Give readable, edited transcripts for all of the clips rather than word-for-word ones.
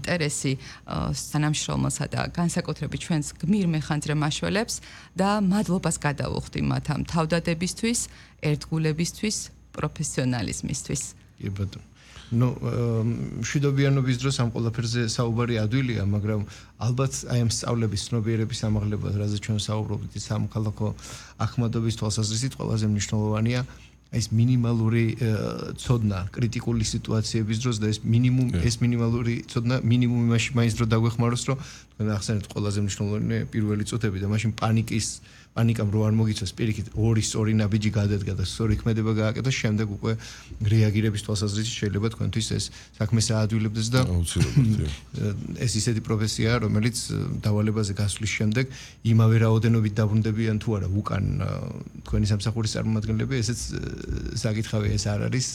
ინტერესი თანამშრომლსა და განსაკუთრებით ჩვენს გმირ მეხანძრე მაშველებს და მადლობას გადავუხდი მათ ამ თავდადებისთვის, ერთგულებისთვის, პროფესიონალიზმისთვის. კი ბატონო. მშვიდობიანობის დროს ამ ყველაფერზე საუბარი ადვილია, მაგრამ ალბათ აი ამ სწავლების ცნობიერების ამაღლება, რაზეც ჩვენ საუბრობთ, სამოქალაქო ახმადობის თვალსაზრისით ყველაზე მნიშვნელოვანია ეს მინიმალური ცოდნა კრიტიკული სიტუაციების დროს და ეს მინიმალური ცოდნა მინიმუმ იმაში მაინც დრო დაგვეხმაროს, რომ თქვენ ახსენეთ ყველაზე მნიშვნელოვანი პირველი წუთები და მაშინ პანიკამ რო არ მოგიწევს პირიქით ორი სწორი ნაბიჯი გადადგა და სწორი ქმედება გააკეთოს, შემდეგ უკვე რეაგირების თვალსაზრისით შეიძლება თქვენთვის ეს საქმეს აადვილებდეს და ეს ისეთი პროფესიაა, რომელიც დავალებაზე გასვლის შემდეგ იმავე რაოდენობით დაბრუნდებიან თუ არა უკან თქვენი სამსახურის წარმომადგენლები, ესეც საკითხავია, ეს არ არის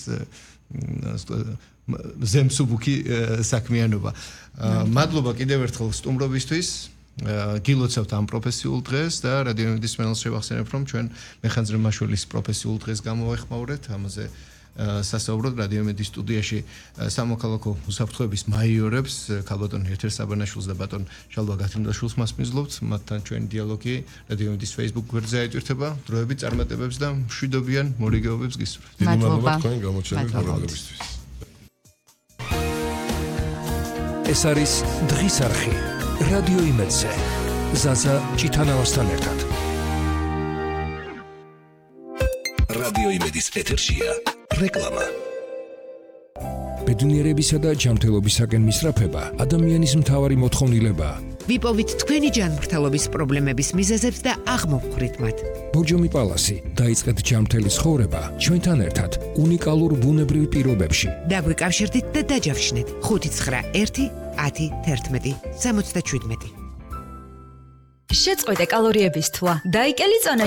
ზემსუბუქი საქმიანობა. მადლობა კიდევ ერთხელ სტუმრობისთვის. გილოცავთ ამ პროფესიულ დღეს და რადიომედის მსმენელს შევახსენებ, რომ ჩვენ მეხანძრე მაშველის პროფესიულ დღეს გამოვეხმაურეთ. ამაზე სასაუბროდ რადიომედის სტუდიაში სამოქალაქო უსაფრთხოების მაიორებს ქალბატონ ეთერ საბანაშვილს და ბატონ შალვა გათრინდაშვილს მასპინძლობთ. მათთან ჩვენი დიალოგი რადიომედის Facebook გვერდზე აიტვირთება. დროებით წარმატებებს და მშვიდობიან მორიგეობებს გისურვებთ. დიდი მადლობა თქვენ გამოჩენილ გამარჯვებისთვის. ეს არის დღის არხი. რადიო იმედზე ზაზა ჭიტანავასთან ერთად. რადიო იმედის ეთერშია რეკლამა. ბედნიერებისა და ჯანმრთელობისაკენ მისწრაფება ადამიანის მთავარი მოთხოვნილებაა. ვიპოვით თქვენი ჯანმრთელობის პრობლემების მიზეზებს და აღმოვხვრით მათ. ბორჯომი პალასი დაიწყეთ ჯანმრთელი ცხოვრება ჩვენთან ერთად უნიკალურ ბუნებრივ პირობებში. დაგვიკავშირდით და დაჯავშნეთ 591 10 11 77. შეწყვეტე კალორიების თვა. დაიკელი წონა